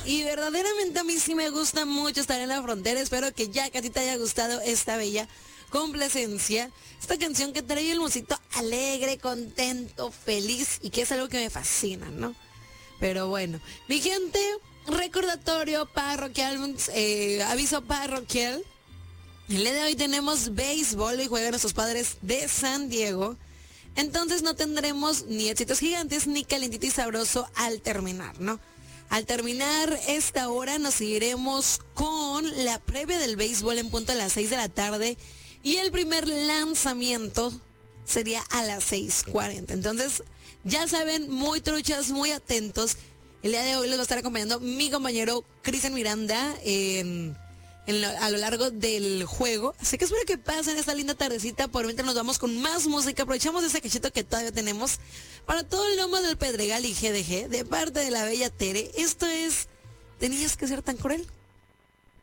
y verdaderamente a mí sí me gusta mucho estar en la frontera. Espero que ya que a ti te haya gustado esta bella complacencia, esta canción que trae el musito alegre, contento, feliz y que es algo que me fascina, ¿no? Pero bueno, mi gente, recordatorio parroquial, aviso parroquial. El día de hoy tenemos béisbol y juegan nuestros Padres de San Diego. Entonces no tendremos ni éxitos gigantes ni calentito y sabroso al terminar, ¿no? Al terminar esta hora nos iremos con la previa del béisbol en punto a las 6 de la tarde. Y el primer lanzamiento sería a las 6:40. Entonces, ya saben, muy truchas, muy atentos. El día de hoy les va a estar acompañando mi compañero Cristian Miranda a lo largo del juego. Así que espero que pasen esta linda tardecita. Por mientras nos vamos con más música. Aprovechamos ese cachito que todavía tenemos para todo el lomo del Pedregal y GDG de parte de la bella Tere. Esto es ¿Tenías que ser tan cruel?